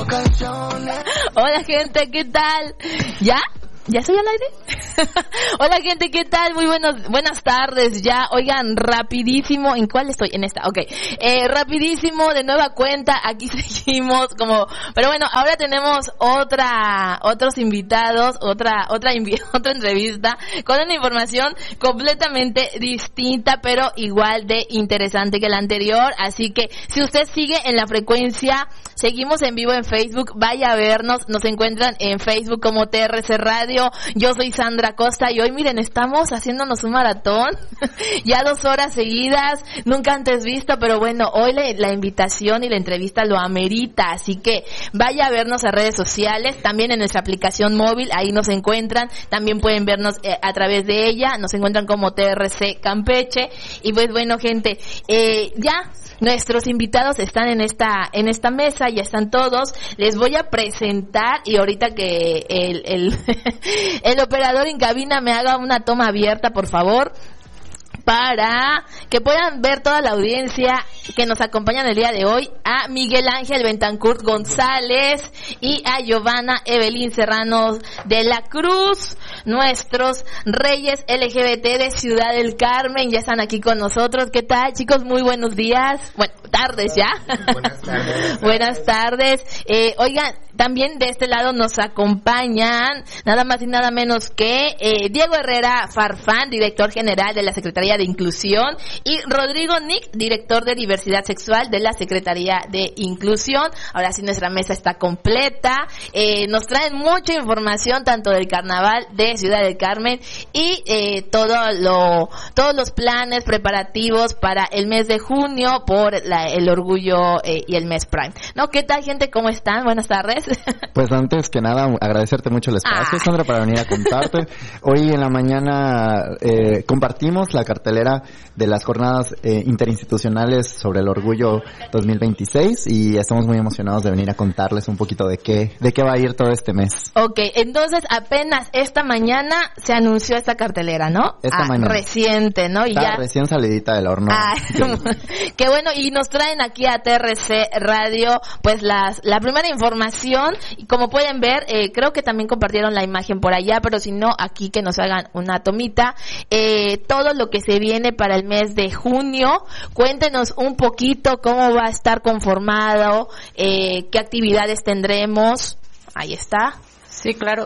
Hola gente, ¿qué tal? ¿Ya? ¿Ya estoy al aire? Hola gente, ¿qué tal? Muy buenas tardes ya. Oigan, rapidísimo, ¿en cuál estoy? En esta, ok. Rapidísimo, de nueva cuenta, aquí seguimos como, pero bueno, ahora tenemos otros invitados, otra entrevista con una información completamente distinta, pero igual de interesante que la anterior. Así que si usted sigue en la frecuencia, seguimos en vivo en Facebook, vaya a vernos, nos encuentran en Facebook como TRC Radio. Yo soy Sandra Costa y hoy miren, estamos haciéndonos un maratón, ya 2 horas seguidas, nunca antes visto, pero bueno, hoy la invitación y la entrevista lo amerita, así que vaya a vernos a redes sociales, también en nuestra aplicación móvil, ahí nos encuentran, también pueden vernos a través de ella, nos encuentran como TRC Campeche, y pues bueno gente, ya nuestros invitados están en esta mesa, ya están todos. Les voy a presentar y ahorita que el operador en cabina me haga una toma abierta, por favor, para que puedan ver toda la audiencia que nos acompaña el día de hoy, a Miguel Ángel Bentancurt González y a Giovanna Evelyn Serrano de la Cruz, nuestros reyes LGBT de Ciudad del Carmen, ya están aquí con nosotros. ¿Qué tal, chicos? Muy buenos días. Bueno, tardes ya. Buenas tardes. Buenas tardes. Oigan, también de este lado nos acompañan nada más y nada menos que Diego Herrera Farfán, director general de la Secretaría de Inclusión, y Rodrigo Nick, director de Diversidad Sexual de la Secretaría de Inclusión. Ahora sí, nuestra mesa está completa. Nos traen mucha información tanto del Carnaval de Ciudad del Carmen y todos los planes preparativos para el mes de junio por el orgullo y el mes Prime. ¿No? ¿Qué tal, gente? ¿Cómo están? Buenas tardes. Pues antes que nada, agradecerte mucho el espacio, Sandra, para venir a contarte. Hoy en la mañana compartimos la cartelera de las jornadas interinstitucionales sobre el orgullo 2026 y estamos muy emocionados de venir a contarles un poquito de qué va a ir todo este mes. Ok, entonces apenas esta mañana se anunció esta cartelera, ¿no? Esta mañana. Reciente, ¿no? Y está ya recién salidita del horno. Qué bueno, y nos traen aquí a TRC Radio pues la primera información, y como pueden ver, creo que también compartieron la imagen por allá, pero si no, aquí que nos hagan una tomita, todo lo que se viene para el mes de junio. Cuéntenos un poquito cómo va a estar conformado, qué actividades tendremos. Ahí está. Sí, claro.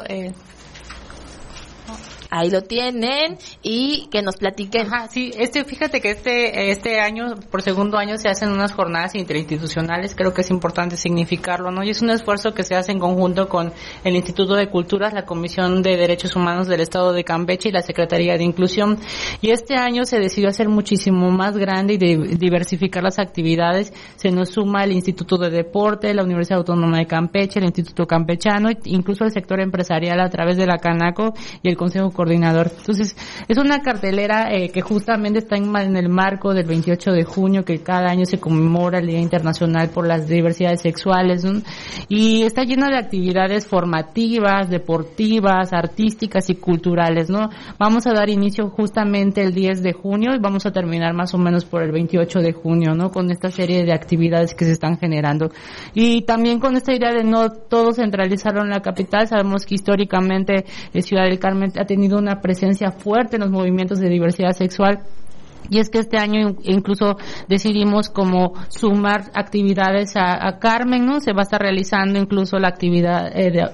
Ahí lo tienen y que nos platiquen. Ajá, sí, fíjate que este año, por segundo año, se hacen unas jornadas interinstitucionales. Creo que es importante significarlo, ¿no? Y es un esfuerzo que se hace en conjunto con el Instituto de Culturas, la Comisión de Derechos Humanos del Estado de Campeche y la Secretaría de Inclusión. Y este año se decidió hacer muchísimo más grande y diversificar las actividades. Se nos suma el Instituto de Deporte, la Universidad Autónoma de Campeche, el Instituto Campechano, incluso el sector empresarial a través de la Canaco y el Consejo Coordinador. Entonces, es una cartelera que justamente está en el marco del 28 de junio, que cada año se conmemora el Día Internacional por las Diversidades Sexuales, ¿no? Y está llena de actividades formativas, deportivas, artísticas y culturales, ¿no? Vamos a dar inicio justamente el 10 de junio y vamos a terminar más o menos por el 28 de junio, ¿no? Con esta serie de actividades que se están generando. Y también con esta idea de no todo centralizarlo en la capital. Sabemos que históricamente Ciudad del Carmen ha tenido una presencia fuerte en los movimientos de diversidad sexual. Y es que este año incluso decidimos como sumar actividades a Carmen, ¿no? Se va a estar realizando incluso la actividad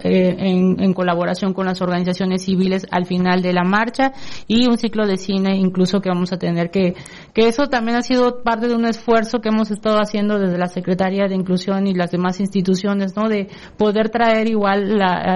en colaboración con las organizaciones civiles al final de la marcha, y un ciclo de cine incluso que vamos a tener que eso también ha sido parte de un esfuerzo que hemos estado haciendo desde la Secretaría de Inclusión y las demás instituciones, ¿no? De poder traer igual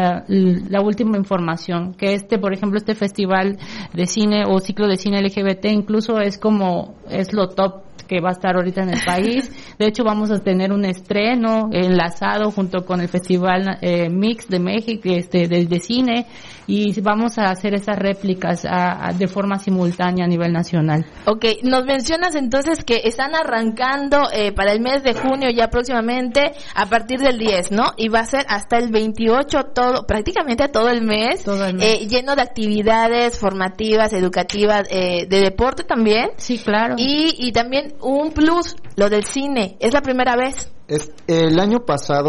la última información, que por ejemplo, este festival de cine o ciclo de cine LGBT incluso es lo top que va a estar ahorita en el país. De hecho, vamos a tener un estreno enlazado junto con el Festival Mix de México, de cine, y vamos a hacer esas réplicas de forma simultánea a nivel nacional. Ok, nos mencionas entonces que están arrancando para el mes de junio ya próximamente a partir del 10, ¿no? Y va a ser hasta el 28 prácticamente todo el mes. Lleno de actividades formativas, educativas, de deporte también. Sí, claro. Y también un plus, lo del cine. ¿Es la primera vez? El año pasado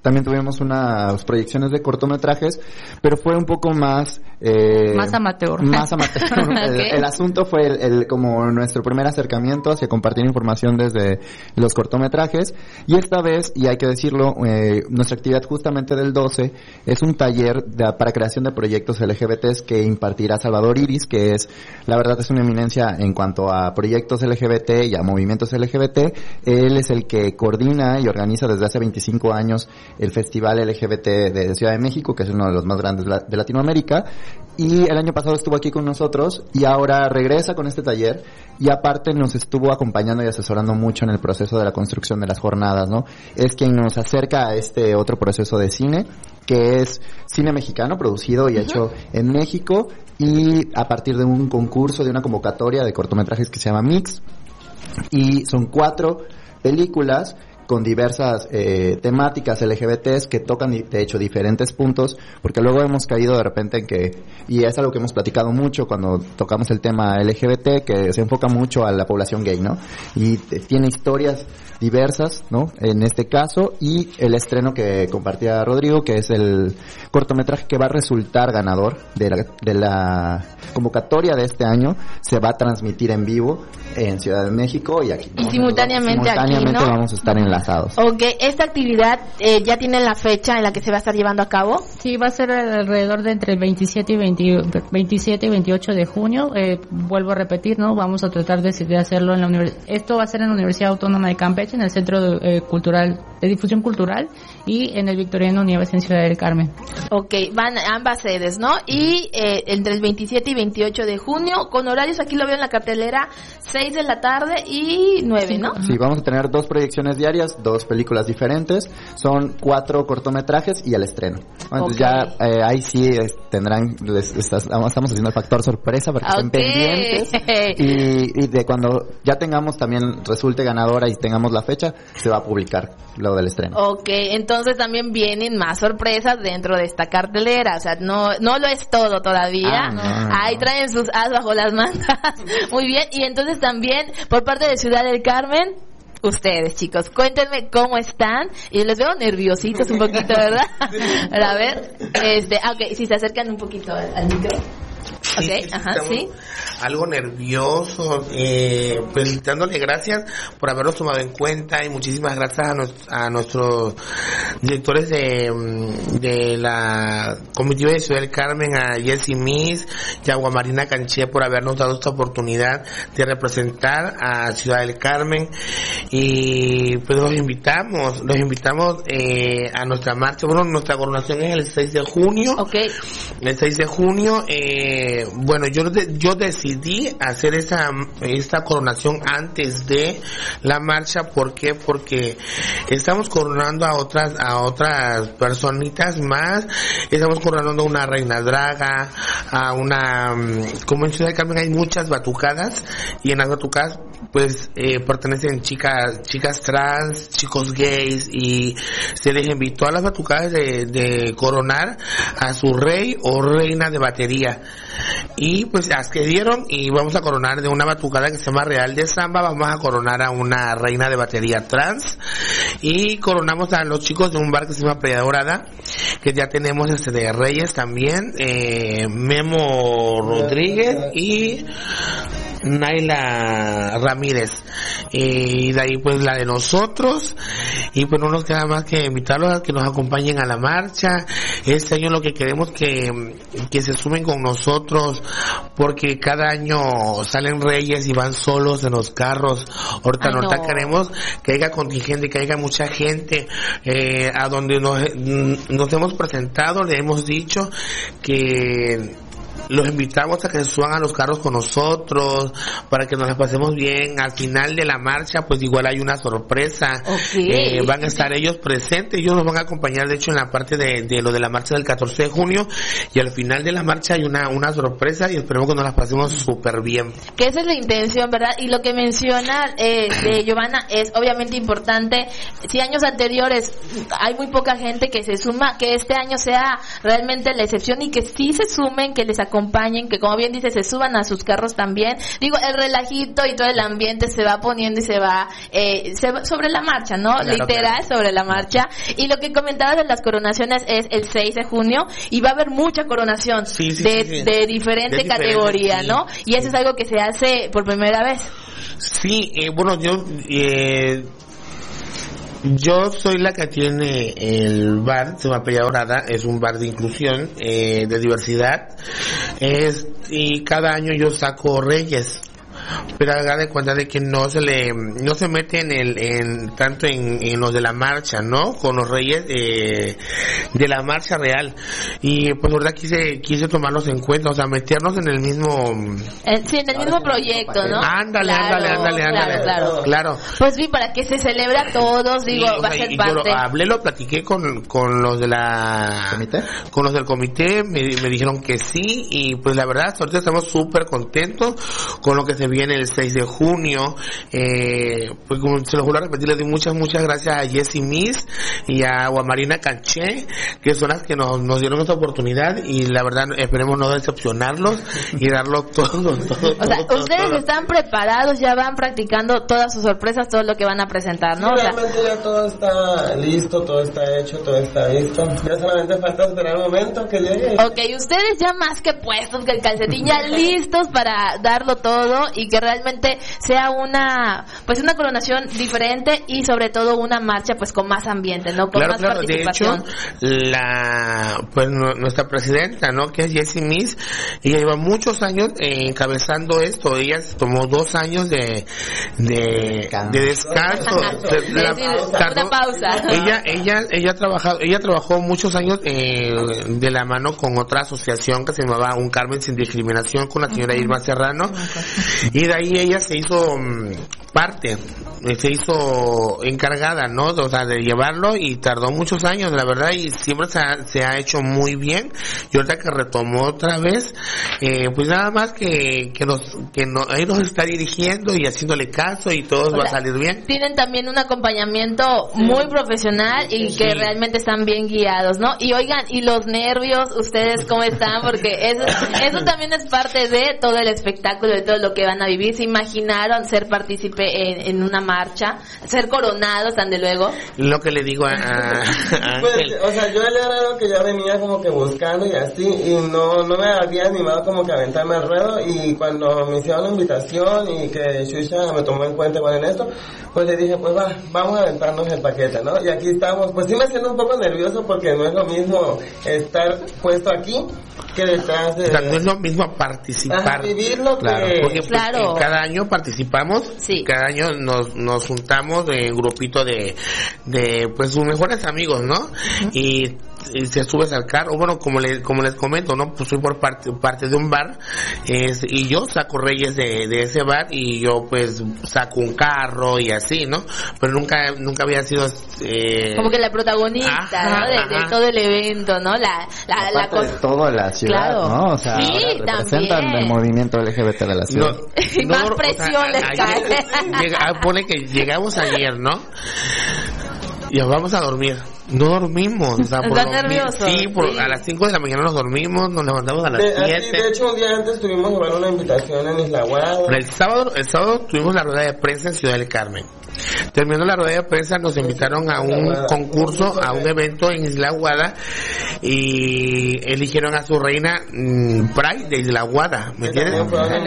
también tuvimos unas proyecciones de cortometrajes, pero fue un poco más amateur. Más amateur. Okay. El asunto fue como nuestro primer acercamiento hacia compartir información desde los cortometrajes, y esta vez, y hay que decirlo, nuestra actividad justamente del 12 es un taller para creación de proyectos LGBTs que impartirá Salvador Iris, que es, la verdad, es una eminencia en cuanto a proyectos LGBT y a movimientos LGBT. Él es el que coordina y organiza desde hace 25 años el Festival LGBT de Ciudad de México, que es uno de los más grandes de Latinoamérica, y el año pasado estuvo aquí con nosotros y ahora regresa con este taller, y aparte nos estuvo acompañando y asesorando mucho en el proceso de la construcción de las jornadas, ¿no? Es quien nos acerca a este otro proceso de cine, que es cine mexicano producido y hecho en México, y a partir de un concurso, de una convocatoria de cortometrajes que se llama Mix, y son 4 películas con diversas temáticas LGBTs que tocan, de hecho, diferentes puntos, porque luego hemos caído de repente en que, y es algo que hemos platicado mucho cuando tocamos el tema LGBT, que se enfoca mucho a la población gay, ¿no? Y tiene historias diversas, ¿no? En este caso, y el estreno que compartía Rodrigo, que es el cortometraje que va a resultar ganador de la convocatoria de este año, se va a transmitir en vivo en Ciudad de México y aquí. Y simultáneamente aquí, ¿no? Vamos a estar enlazados. Ok, ¿esta actividad ya tiene la fecha en la que se va a estar llevando a cabo? Sí, va a ser alrededor de entre el 27 y 28 de junio. Vuelvo a repetir, ¿no? Vamos a tratar de hacerlo en la universidad. Esto va a ser en la Universidad Autónoma de Campeche, en el Centro Cultural de Difusión Cultural, y en el Victoriano Nieves en Ciudad del Carmen. Ok, van a ambas sedes, ¿no? Y entre el 27 y 28 de junio, con horarios, aquí lo veo en la cartelera, 6 de la tarde y 9, ¿no? Sí, vamos a tener 2 proyecciones diarias, 2 películas diferentes, son 4 cortometrajes y el estreno. Entonces ya ahí sí tendrán, estamos haciendo el factor sorpresa para que estén pendientes, y de cuando ya tengamos también, resulte ganadora y tengamos la fecha, se va a publicar luego del estreno. Ok, entonces también vienen más sorpresas dentro de esta cartelera, o sea, no lo es todo todavía. Ahí traen sus as bajo las mangas. Muy bien, y entonces también por parte de Ciudad del Carmen, ustedes, chicos, cuéntenme cómo están, y les veo nerviositos un poquito, ¿verdad? A ver, okay, si se acercan un poquito al micro. Okay, sí. Algo nervioso, pues dándole gracias por habernos tomado en cuenta, y muchísimas gracias a nuestros directores de la comitiva de Ciudad del Carmen, a Jessy Miss y a Guamarina Canché, por habernos dado esta oportunidad de representar a Ciudad del Carmen. Y pues los invitamos a nuestra marcha. Bueno, nuestra coronación es el 6 de junio. Okay. El 6 de junio, bueno, yo decidí hacer esta coronación antes de la marcha. ¿Por qué? Porque estamos coronando a otras personitas más. Estamos coronando a una reina draga, como en Ciudad del Carmen hay muchas batucadas, y en las batucadas pues pertenecen chicas trans, chicos gays, y se les invitó a las batucadas de coronar a su rey o reina de batería. Y pues accedieron, y vamos a coronar de una batucada que se llama Real de Samba, vamos a coronar a una reina de batería trans, y coronamos a los chicos de un bar que se llama Playa Dorada, que ya tenemos de Reyes también, Memo Rodríguez y Naila Ramírez, y de ahí pues la de nosotros. Y pues no nos queda más que invitarlos a que nos acompañen a la marcha. Este año lo que queremos que se sumen con nosotros, porque cada año salen reyes y van solos en los carros. Ahorita queremos que haya contingente, que haya mucha gente, a donde nos hemos presentado, le hemos dicho que los invitamos a que se suban a los carros con nosotros para que nos las pasemos bien. Al final de la marcha pues igual hay una sorpresa. Okay. Van a estar ellos presentes, ellos nos van a acompañar de hecho en la parte de lo de la marcha del 14 de junio, y al final de la marcha hay una sorpresa, y esperemos que nos las pasemos súper bien. Que esa es la intención, ¿verdad? Y lo que menciona de Giovanna es obviamente importante. Si años anteriores hay muy poca gente que se suma, que este año sea realmente la excepción, y que sí se sumen, que les acompañen acompañen, que como bien dice, se suban a sus carros también. Digo, el relajito y todo el ambiente se va poniendo y se va sobre la marcha, ¿no? Claro, Literal, sobre la marcha. Y lo que comentabas de las coronaciones es el 6 de junio y va a haber mucha coronación de diferente categoría, ¿no? Y eso es algo que se hace por primera vez. Sí, bueno, yo soy la que tiene el bar, se llama Playa Dorada, es un bar de inclusión, de diversidad, y cada año yo saco reyes. Pero haga de cuenta de que no se mete tanto en los de la marcha, ¿no? Con los reyes de la marcha real. Y pues la verdad quise tomarlos en cuenta, o sea, meternos en el mismo sí, en el mismo proyecto, ¿no? Ándale. Claro. Pues sí, para que se celebre a todos, digo, sí, va a ser parte. Lo platiqué con los de la ¿Comité? Con los del comité, me dijeron que sí, y pues la verdad ahorita estamos súper contentos con lo que se viene el 6 de junio. Pues como se lo vuelvo a repetir, les doy muchas gracias a Jessie Miss y a Marina Canché, que son las que nos dieron esta oportunidad, y la verdad esperemos no decepcionarlos y darlo todo. O sea, ustedes están preparados, ya van practicando todas sus sorpresas, todo lo que van a presentar, ¿no? Sí, realmente ya todo está listo, todo está hecho, todo está listo. Ya solamente falta esperar el momento que llegue. Ok, ustedes ya más que puestos, que el calcetín, ya listos para darlo todo y que realmente sea una coronación diferente y sobre todo una marcha pues con más ambiente, ¿no? Con más participación. De hecho, nuestra presidenta, ¿no? Que es Jessie Miss, ella lleva muchos años encabezando esto. Ella tomó 2 años de descanso. Una pausa. Ella trabajó muchos años de la mano con otra asociación que se llamaba Un Carmen Sin Discriminación, con la señora Irma Serrano, y de ahí ella se hizo parte, se hizo encargada, ¿no? O sea, de llevarlo, y tardó muchos años, la verdad, y siempre se ha hecho muy bien. Y ahorita que retomó otra vez, pues nada más que ahí nos está dirigiendo y haciéndole caso, y todo va a salir bien. Tienen también un acompañamiento muy profesional y que realmente están bien guiados, ¿no? Y oigan, y los nervios, ¿ustedes cómo están? Porque eso también es parte de todo el espectáculo, de todo lo que van a vivir. ¿Se imaginaron ser partícipe en una marcha, ser coronados, tan de luego? Lo que le digo a pues, o sea, yo era algo que ya venía como que buscando y así, y no me había animado como que a aventarme al ruedo, y cuando me hicieron la invitación y que Xuxa me tomó en cuenta igual en esto, pues le dije, pues vamos a aventarnos el paquete, ¿no? Y aquí estamos. Pues sí me siento un poco nervioso porque no es lo mismo estar puesto aquí que detrás de... O sea, no es lo mismo participar. Vivirlo, claro. que... Porque pues, cada año participamos, cada año nos juntamos en grupito de pues sus mejores amigos, ¿no? Y se subes al carro, bueno, como les comento, ¿no? Pues soy por parte de un bar, y yo saco reyes de ese bar, y yo pues saco un carro y así, ¿no? Pero nunca había sido como que la protagonista, ¿no? De todo el evento, ¿no? La de toda la ciudad, claro, ¿no? O sea, representan el movimiento LGBT de la ciudad. Y más presión les cae. Pone que llegamos ayer, ¿no? Y vamos a dormir. No dormimos, o sea, ¿Estás nervioso? Sí, a las 5 de la mañana nos dormimos, nos levantamos a las 7. De hecho, un día antes tuvimos que llevar una invitación en Isla Guada. El sábado tuvimos la rueda de prensa en Ciudad del Carmen. Terminando la rueda de prensa, nos invitaron a un concurso, a un evento en Isla Guada, y eligieron a su reina Pride de Isla Guada, ¿me entiendes?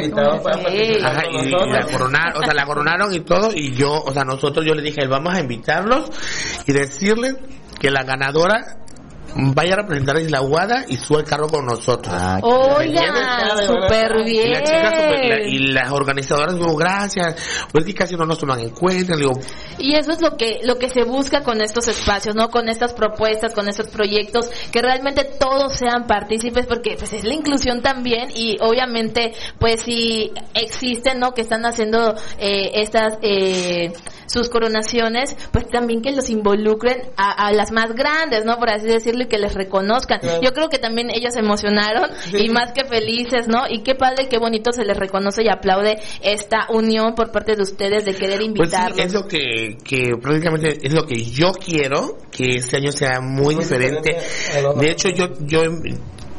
Ajá, y la coronaron y todo, y yo le dije, vamos a invitarlos y decirles que la ganadora vaya a representar a Isla Guada y sube el carro con nosotros. Oiga, súper bien. Y la chica y las organizadoras digo, gracias, pues que casi no nos toman en cuenta, digo. Y eso es lo que se busca con estos espacios, ¿no? Con estas propuestas, con estos proyectos, que realmente todos sean partícipes, porque pues es la inclusión también, y obviamente pues si existen, ¿no? Que están haciendo estas sus coronaciones, pues también que los involucren a las más grandes, ¿no? Por así decirlo, y que les reconozcan. Claro. Yo creo que también ellos se emocionaron, y más que felices, ¿no? Y qué padre, qué bonito se les reconoce y aplaude esta unión por parte de ustedes de querer invitarlos. Pues sí, es lo que prácticamente es lo que yo quiero, que este año sea muy diferente. De hecho, yo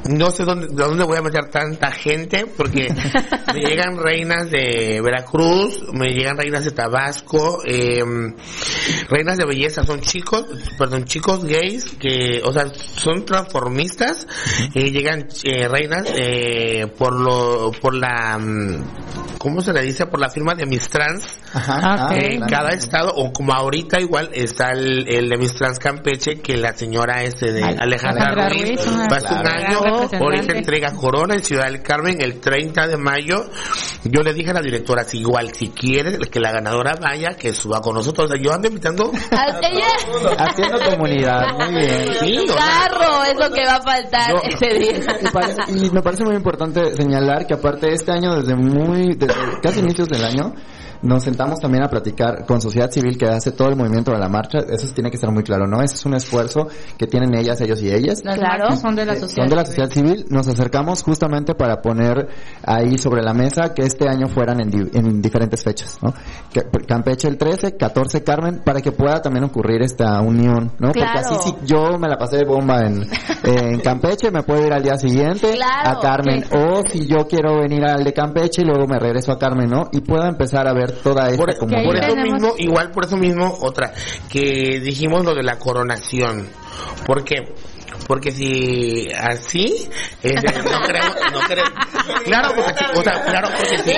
no sé dónde voy a meter tanta gente, porque me llegan reinas de Veracruz, me llegan reinas de Tabasco, reinas de belleza, son chicos gays que, o sea, son transformistas, llegan reinas por la ¿cómo se le dice? Por la firma de Miss Trans. Cada estado, o como ahorita igual está el de Miss Trans Campeche, que la señora de Alejandra Ruiz va a ser un año, ahorita entrega corona en Ciudad del Carmen el 30 de mayo. Yo le dije a la directora, si igual si quiere que la ganadora vaya, que suba con nosotros. Yo ando invitando haciendo comunidad, muy bien. Sí, carro es lo que va a faltar ese día. Y me parece muy importante señalar que aparte este año desde casi inicios del año nos sentamos también a platicar con sociedad civil que hace todo el movimiento de la marcha. Eso tiene que estar muy claro, ¿no? Ese es un esfuerzo que tienen ellas, ellos y ellas. Claro, son de la sociedad civil. Nos acercamos justamente para poner ahí sobre la mesa que este año fueran en diferentes fechas, ¿no? Campeche el 13, 14 Carmen, para que pueda también ocurrir esta unión, ¿no? Claro. Porque así si yo me la pasé de bomba en Campeche, me puedo ir al día siguiente a Carmen. O si yo quiero venir al de Campeche y luego me regreso a Carmen, ¿no? Y puedo empezar a ver toda esta comunidad. Por eso mismo, otra, que dijimos lo de la coronación. ¿Por qué? Porque si así, no queremos, claro, porque sí.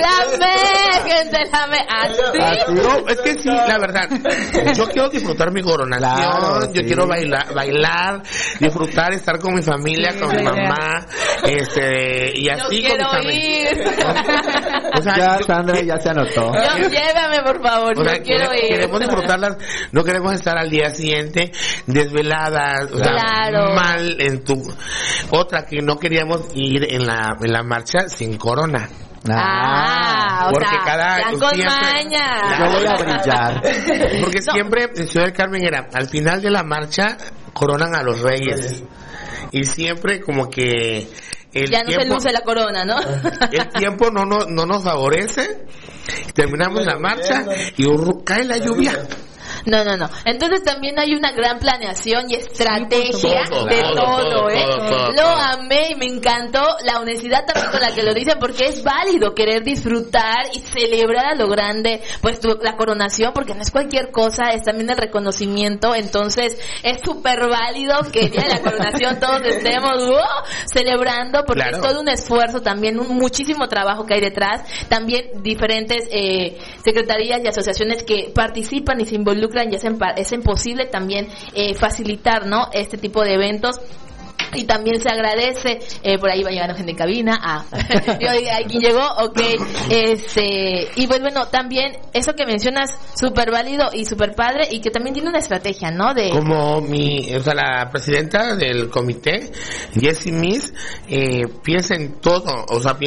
¿Así? No, es que sí, la verdad, yo quiero disfrutar mi coronación, yo quiero bailar, disfrutar, estar con mi familia, con mi mamá, y así yo con quiero mis ir. O sea, Sandra ya se anotó. Llévame, por favor, yo quiero ir. Queremos disfrutarlas, no queremos estar al día siguiente desveladas, o sea, mal en tu... Otra que no queríamos ir en la marcha sin corona. Porque con siempre, maña. Yo voy a brillar. Porque siempre en Ciudad del Carmen era, al final de la marcha, coronan a los reyes. Y siempre como que ya no se luce la corona, ¿no? El tiempo no nos favorece. Terminamos la marcha y cae la lluvia. No. Entonces también hay una gran planeación y estrategia de todo, ¿eh? Lo amé y me encantó la honestidad también con la que lo dicen, porque es válido querer disfrutar y celebrar a lo grande, pues la coronación, porque no es cualquier cosa, es también el reconocimiento. Entonces es súper válido que el día de la coronación todos estemos celebrando, porque es todo un esfuerzo también, muchísimo trabajo que hay detrás. También diferentes secretarías y asociaciones que participan y se involucran, y es imposible también facilitar, ¿no?, este tipo de eventos. Y también se agradece, por ahí va llegando gente en cabina, ¿quién llegó? Okay. Y pues bueno, también eso que mencionas, súper válido y súper padre, y que también tiene una estrategia, ¿no? Como la presidenta del comité, Jessie Miss, piensa en todo,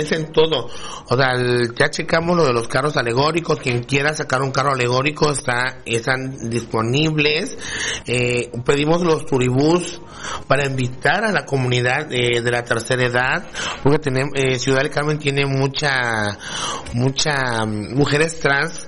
ya checamos lo de los carros alegóricos, quien quiera sacar un carro alegórico están disponibles, pedimos los turibús para invitar a la comunidad de la tercera edad, porque tenemos Ciudad del Carmen tiene mucha mujeres trans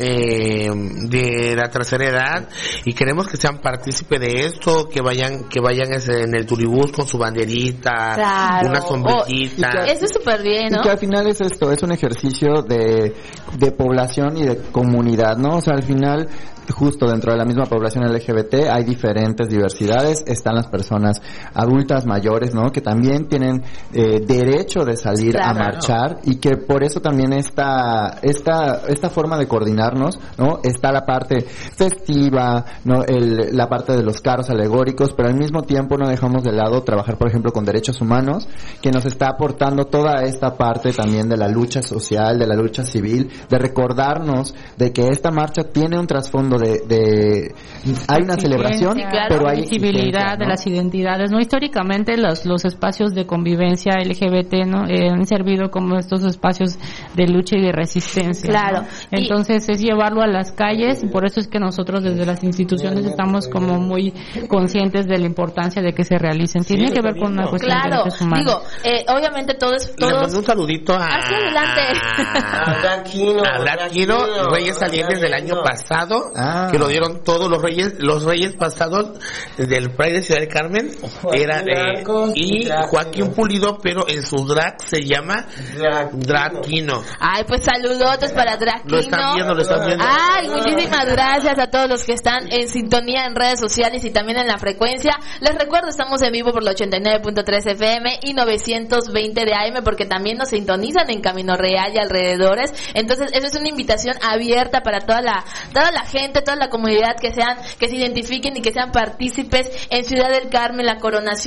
de la tercera edad, y queremos que sean partícipes de esto, que vayan en el turibús con su banderita, una sombrillita. Eso es súper bien, ¿no? Y que al final es esto, es un ejercicio de población y de comunidad, ¿no? O sea, al final, justo dentro de la misma población LGBT hay diferentes diversidades. Están las personas adultas mayores, ¿no?, que también tienen derecho de salir a marchar, y que por eso también esta forma de coordinarnos, ¿no? Está la parte festiva, ¿no?, la parte de los carros alegóricos, pero al mismo tiempo no dejamos de lado trabajar, por ejemplo, con derechos humanos, que nos está aportando toda esta parte también de la lucha social, de la lucha civil, de recordarnos de que esta marcha tiene un trasfondo hay una celebración, pero hay visibilidad, ¿no?, de las identidades, ¿no? Históricamente los espacios de convivencia LGBT, ¿no?, han servido como estos espacios de lucha y de resistencia. Claro. ¿no? Entonces es llevarlo a las calles, y por eso es que nosotros desde las instituciones estamos como muy conscientes de la importancia de que se realicen. Tiene que ver con una cuestión de derechos humanos. Digo, obviamente todos... Le mando un saludito hacia adelante. A Blanquino, Reyes Salientes del año pasado, que lo dieron todos los reyes pasados del Pride de Ciudad del Carmen, y Joaquín Pulido, pero en su drag se llama Dragquino. Ay, pues saludotes para Dragquino. Lo están viendo. Ay, muchísimas gracias a todos los que están en sintonía en redes sociales y también en la frecuencia. Les recuerdo, estamos en vivo por la 89.3 FM y 920 de AM, porque también nos sintonizan en Camino Real y alrededores. Entonces, eso es una invitación abierta para toda la gente, toda la comunidad que se identifiquen y que sean partícipes en Ciudad del Carmen, la coronación